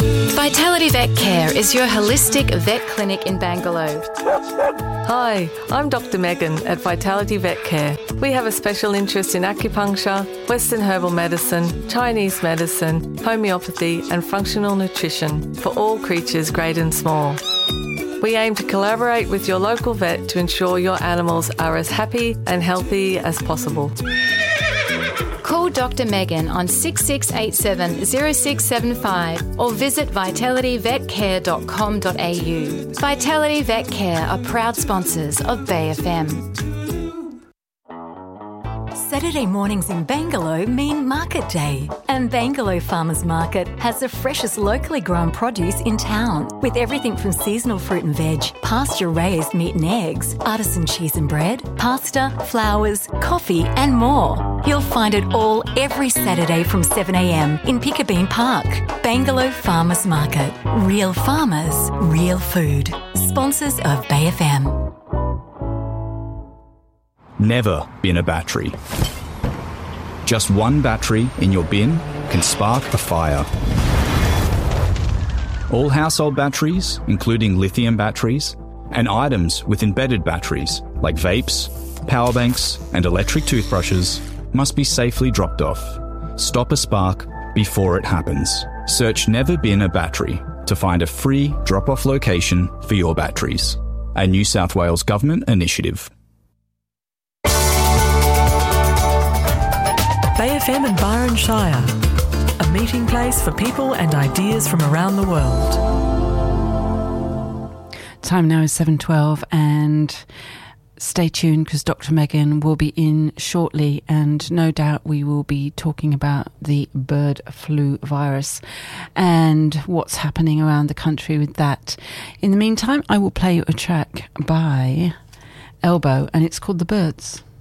Vitality Vet Care is your holistic vet clinic in Bangalore. Hi, I'm Dr. Megan at Vitality Vet Care. We have a special interest in acupuncture, Western herbal medicine, Chinese medicine, homeopathy and functional nutrition for all creatures great and small. We aim to collaborate with your local vet to ensure your animals are as happy and healthy as possible. Call Dr. Megan on 6687 0675 or visit vitalityvetcare.com.au. Vitality Vet Care are proud sponsors of Bay FM. Saturday mornings in Bangalore mean Market Day, and Bangalore Farmers Market has the freshest locally grown produce in town, with everything from seasonal fruit and veg, pasture-raised meat and eggs, artisan cheese and bread, pasta, flowers, coffee and more. You'll find it all every Saturday from 7am in Piccabeen Park. Bangalore Farmers Market. Real farmers, real food. Sponsors of Bay FM. Never bin a battery. Just one battery in your bin can spark a fire. All household batteries, including lithium batteries, and items with embedded batteries like vapes, power banks, and electric toothbrushes must be safely dropped off. Stop a spark before it happens. Search Never Bin a Battery to find a free drop-off location for your batteries. A New South Wales Government initiative. Bay FM and Byron Shire, a meeting place for people and ideas from around the world. Time now is 7:12 and stay tuned because Dr. Megan will be in shortly and no doubt we will be talking about the bird flu virus and what's happening around the country with that. In the meantime, I will play you a track by Elbow and it's called The Birds.